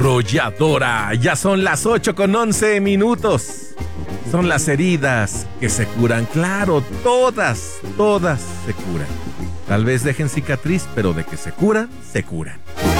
arrolladora. Ya son las 8:11. Son las heridas que se curan. Claro, todas se curan. Tal vez dejen cicatriz, pero de que se curan, se curan.